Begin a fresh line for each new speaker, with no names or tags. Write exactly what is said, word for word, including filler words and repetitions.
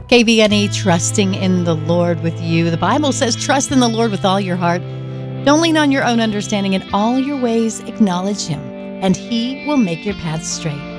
K V N E, trusting in the Lord with you. The Bible says, trust in the Lord with all your heart. Don't lean on your own understanding. In all your ways, acknowledge Him, and He will make your paths straight.